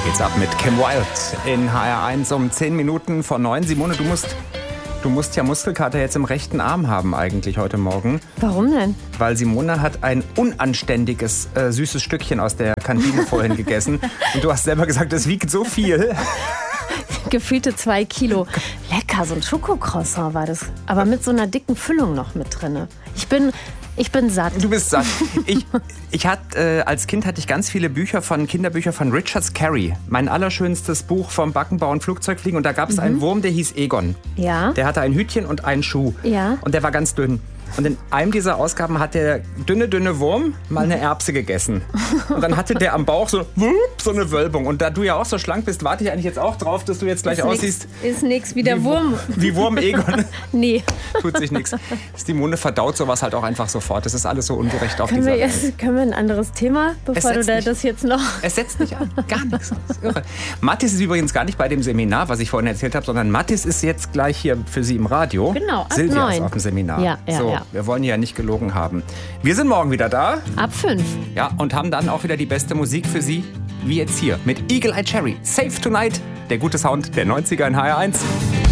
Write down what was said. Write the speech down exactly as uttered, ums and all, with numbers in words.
geht's ab mit Kim Wilde in H R eins um zehn Minuten vor neun. Simone, du musst, du musst ja Muskelkater jetzt im rechten Arm haben eigentlich heute Morgen. Warum denn? Weil Simone hat ein unanständiges, äh, süßes Stückchen aus der Kantine vorhin gegessen. Und du hast selber gesagt, es wiegt so viel. Gefühlte zwei Kilo. Lecker, so ein Schokocroissant war das. Aber mit so einer dicken Füllung noch mit drin. Ich bin... Ich bin satt. Du bist satt. Ich, ich hatte, äh, als Kind hatte ich ganz viele Bücher von Kinderbücher von Richard Scarry. Mein allerschönstes Buch vom Backenbau und Flugzeugfliegen. Und da gab es mhm. einen Wurm, der hieß Egon. Ja. Der hatte ein Hütchen und einen Schuh. Ja. Und der war ganz dünn. Und in einem dieser Ausgaben hat der dünne, dünne Wurm mal eine Erbse gegessen. Und dann hatte der am Bauch so, so eine Wölbung. Und da du ja auch so schlank bist, warte ich eigentlich jetzt auch drauf, dass du jetzt gleich ist aussiehst. Nix, ist nix wie der wie, Wurm. Wie Wurm Egon. Nee. Tut sich nichts. Simone verdaut sowas halt auch einfach sofort. Das ist alles so ungerecht auf können dieser wir Welt. jetzt, Können wir ein anderes Thema, bevor du da nicht, das jetzt noch... Es setzt nicht an. Gar nichts. Das ist irre. Mathis ist übrigens gar nicht bei dem Seminar, was ich vorhin erzählt habe, sondern Mathis ist jetzt gleich hier für Sie im Radio. Genau, ab Silvia neun. ist auf dem Seminar. Ja, ja, so, ja. Wir wollen ja nicht gelogen haben. Wir sind morgen wieder da. Ab fünf. Ja, und haben dann auch wieder die beste Musik für Sie, wie jetzt hier mit Eagle Eye Cherry. Save Tonight, der gute Sound der neunziger in H R eins.